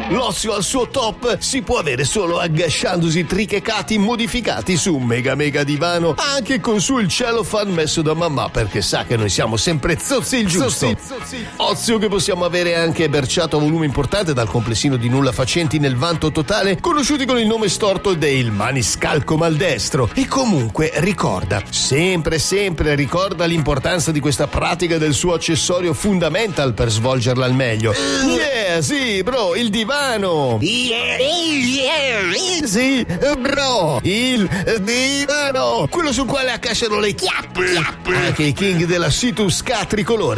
L'ozio al suo top si può avere solo aggasciandosi trichecati modificati su un mega divano, anche con su il cellophane messo da mamma, perché sa che noi siamo sempre zozzi il giusto. Ozio che possiamo avere anche berciato a volume importante dal complessino di nulla facenti nel vanto totale, conosciuti con il nome storto del maniscalco maldestro. E comunque ricorda, sempre ricorda l'importanza di questa pratica del suo accessorio fundamental per svolgerla al meglio. Yeah, sì, bro, il divano. Sì, bro, il divano. Quello sul quale accasciano le chiappe. Anche i king della Situs K tricolore